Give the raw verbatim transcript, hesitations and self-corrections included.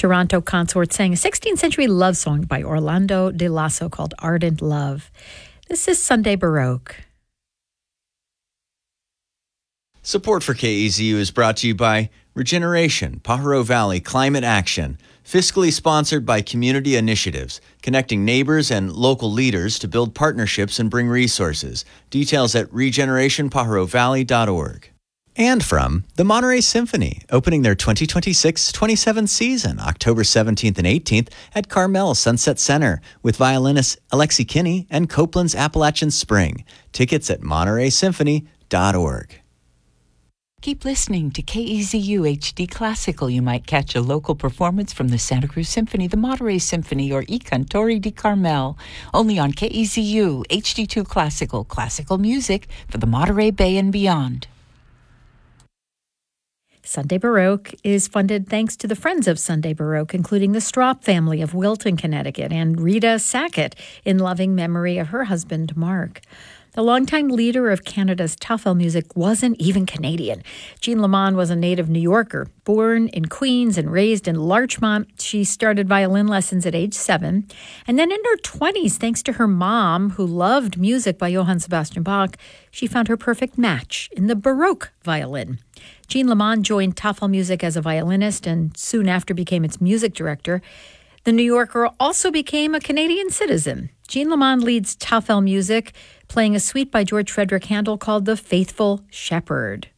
Toronto Consort sang a sixteenth century love song by Orlando de Lasso called Ardent Love. This is Sunday Baroque. Support for K E Z U is brought to you by Regeneration, Pajaro Valley Climate Action, fiscally sponsored by Community Initiatives, connecting neighbors and local leaders to build partnerships and bring resources. Details at regeneration pajaro valley dot org. And from the Monterey Symphony, opening their twenty twenty-six twenty-seventh season, October seventeenth and eighteenth at Carmel Sunset Center, with violinists Alexi Kinney and Copeland's Appalachian Spring. Tickets at monterey symphony dot org. Keep listening to K E Z U H D Classical. You might catch a local performance from the Santa Cruz Symphony, the Monterey Symphony, or I Cantori di Carmel. Only on K E Z U H D two Classical, classical music for the Monterey Bay and beyond. Sunday Baroque is funded thanks to the Friends of Sunday Baroque, including the Strop family of Wilton, Connecticut, and Rita Sackett, in loving memory of her husband, Mark. The longtime leader of Canada's Tafel music wasn't even Canadian. Jean Lamond was a native New Yorker. Born in Queens and raised in Larchmont, she started violin lessons at age seven. And then in her twenties, thanks to her mom, who loved music by Johann Sebastian Bach, she found her perfect match in the Baroque violin. Jean Lamond joined Tafel Music as a violinist and soon after became its music director. The New Yorker also became a Canadian citizen. Jean Lamond leads Tafel Music, playing a suite by George Frederick Handel called The Faithful Shepherd.